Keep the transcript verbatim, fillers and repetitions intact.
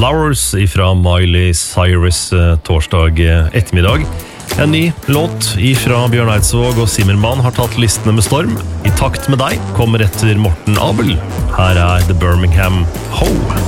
Flowers ifra Miley Cyrus torsdag ettermiddag. En ny låt ifra Bjørn Eidsvåg og Zimmermann har tatt listene med storm. I takt med deg kommer etter Morten Abel. Her er The Birmingham Ho.